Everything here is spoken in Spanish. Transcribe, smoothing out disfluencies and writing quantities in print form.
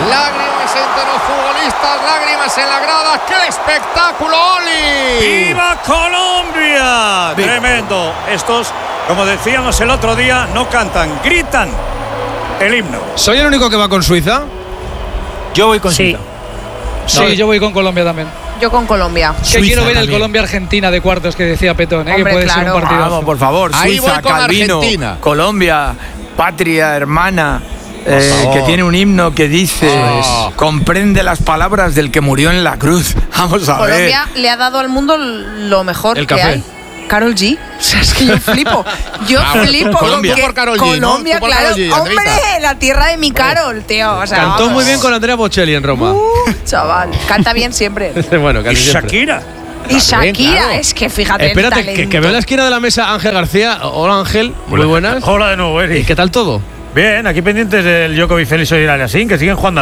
Lágrimas entre los futbolistas, lágrimas en la grada. ¡Qué espectáculo, Oli! ¡Viva Colombia! Viva. Tremendo. Estos, como decíamos el otro día, no cantan, gritan el himno. ¿Soy el único que va con Suiza? Yo voy con Suiza. Sí, yo voy con Colombia también. Yo con Colombia. Que Suiza quiero ver el también. Colombia-Argentina de cuartos que decía Petón, que Hombre, puede ser claro. un partido. Vamos, por favor. Ahí Suiza, voy con Calvino, Argentina. Colombia, patria hermana, que tiene un himno que dice: comprende las palabras del que murió en la cruz. Vamos a ver. Colombia le ha dado al mundo lo mejor El que café. hay. Karol G. O sea, es que yo flipo. Yo flipo Colombia. con que Tú por Karol G, ¿no? Colombia, Tú por claro. Karol G, Hombre, Andreita. la tierra de mi Karol, tío. O sea, Cantó vamos. muy bien con Andrea Bocelli en Roma. Chaval, canta bien siempre. Bueno, Y casi siempre. Shakira. Y Shakira, claro. es que fíjate Espérate, el talento. que veo en la esquina de la mesa Ángel García. Hola, Ángel. Muy buenas. Hola de nuevo, ¿Y Eric. qué tal todo? Bien, aquí pendientes del Djokovic, Félix y Aliassime, que siguen jugando